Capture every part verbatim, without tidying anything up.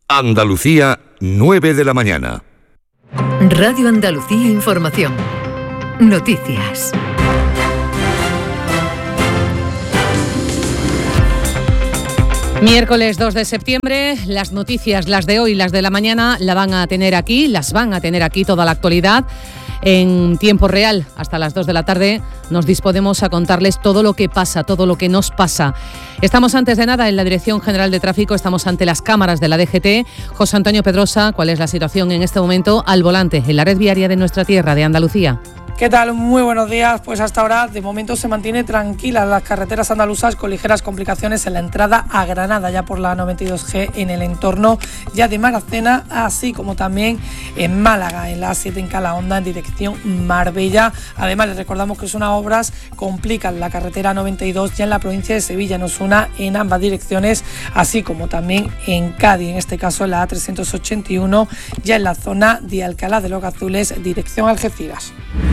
Andalucía, nueve de la mañana. Radio Andalucía Información. Noticias. Miércoles dos de septiembre, las noticias, las de hoy, las de la mañana, la van a tener aquí, las van a tener aquí toda la actualidad. En tiempo real, hasta las dos de la tarde, nos disponemos a contarles todo lo que pasa, todo lo que nos pasa. Estamos antes de nada en la Dirección General de Tráfico, estamos ante las cámaras de la D G T. José Antonio Pedrosa, ¿cuál es la situación en este momento al volante en la red viaria de nuestra tierra, de Andalucía? ¿Qué tal? Muy buenos días. Pues hasta ahora, de momento, se mantiene tranquila las carreteras andaluzas con ligeras complicaciones en la entrada a Granada, ya por la noventa y dos G en el entorno ya de Maracena, así como también en Málaga, en la A siete en Calahonda, en dirección Marbella. Además, les recordamos que unas obras complican la carretera noventa y dos ya en la provincia de Sevilla, en Osuna, en ambas direcciones, así como también en Cádiz, en este caso en la A trescientos ochenta y uno, ya en la zona de Alcalá de los Gazules, dirección Algeciras.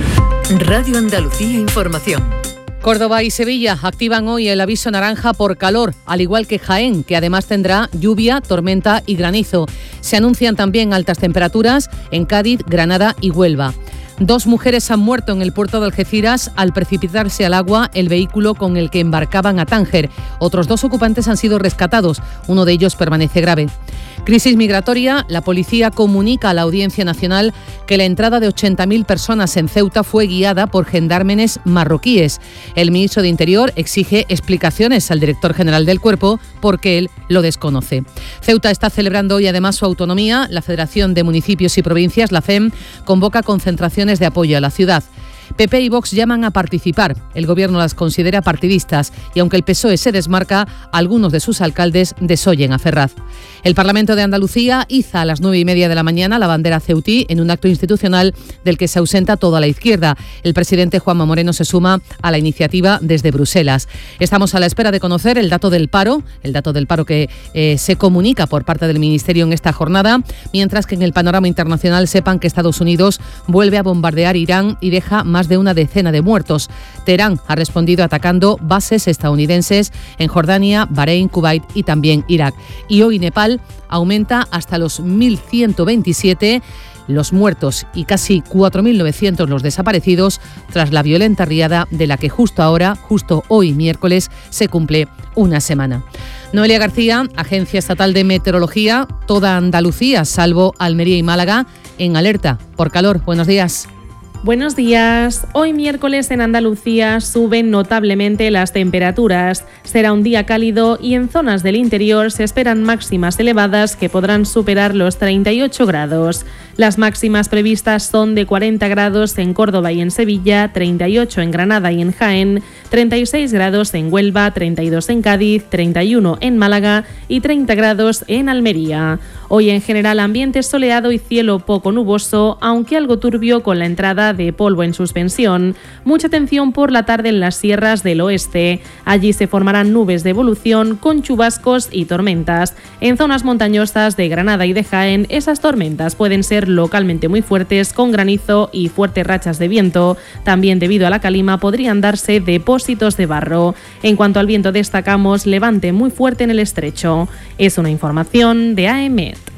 Radio Andalucía Información. Córdoba y Sevilla activan hoy el aviso naranja por calor, al igual que Jaén, que además tendrá lluvia, tormenta y granizo. Se anuncian también altas temperaturas en Cádiz, Granada y Huelva. Dos mujeres han muerto en el puerto de Algeciras al precipitarse al agua el vehículo con el que embarcaban a Tánger. Otros dos ocupantes han sido rescatados, uno de ellos permanece grave. Crisis migratoria. La policía comunica a la Audiencia Nacional que la entrada de ochenta mil personas en Ceuta fue guiada por gendarmes marroquíes. El ministro de Interior exige explicaciones al director general del Cuerpo porque él lo desconoce. Ceuta está celebrando hoy además su autonomía. La Federación de Municipios y Provincias, la F E M, convoca concentraciones de apoyo a la ciudad. P P y Vox llaman a participar. El Gobierno las considera partidistas y aunque el P S O E se desmarca, algunos de sus alcaldes desoyen a Ferraz. El Parlamento de Andalucía iza a las nueve y media de la mañana la bandera ceutí en un acto institucional del que se ausenta toda la izquierda. El presidente Juanma Moreno se suma a la iniciativa desde Bruselas. Estamos a la espera de conocer el dato del paro, el dato del paro que eh, se comunica por parte del Ministerio en esta jornada, mientras que en el panorama internacional sepan que Estados Unidos vuelve a bombardear Irán y deja más de una decena de muertos. Teherán ha respondido atacando bases estadounidenses en Jordania, Bahrein, Kuwait y también Irak. Y hoy Nepal aumenta hasta los mil ciento veintisiete los muertos y casi cuatro mil novecientos los desaparecidos tras la violenta riada de la que justo ahora, justo hoy miércoles, se cumple una semana. Noelia García, Agencia Estatal de Meteorología, toda Andalucía, salvo Almería y Málaga, en alerta por calor. Buenos días. Buenos días. Hoy miércoles en Andalucía suben notablemente las temperaturas. Será un día cálido y en zonas del interior se esperan máximas elevadas que podrán superar los treinta y ocho grados. Las máximas previstas son de cuarenta grados en Córdoba y en Sevilla, treinta y ocho en Granada y en Jaén, treinta y seis grados en Huelva, treinta y dos en Cádiz, treinta y uno en Málaga y treinta grados en Almería. Hoy en general ambiente soleado y cielo poco nuboso, aunque algo turbio con la entrada de polvo en suspensión. Mucha atención por la tarde en las sierras del oeste. Allí se formarán nubes de evolución con chubascos y tormentas. En zonas montañosas de Granada y de Jaén, esas tormentas pueden ser localmente muy fuertes con granizo y fuertes rachas de viento. También debido a la calima podrían darse depósitos de barro. En cuanto al viento destacamos levante muy fuerte en el estrecho. Es una información de A E M E T.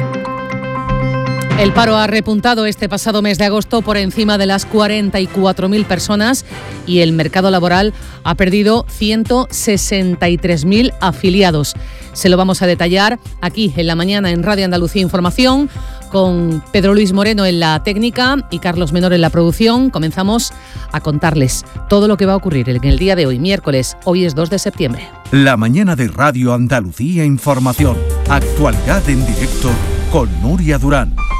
El paro ha repuntado este pasado mes de agosto por encima de las cuarenta y cuatro mil personas y el mercado laboral ha perdido ciento sesenta y tres mil afiliados. Se lo vamos a detallar aquí en la mañana en Radio Andalucía Información con Pedro Luis Moreno en la técnica y Carlos Menor en la producción. Comenzamos a contarles todo lo que va a ocurrir en el día de hoy, miércoles. Hoy es dos de septiembre. La mañana de Radio Andalucía Información. Actualidad en directo con Nuria Durán.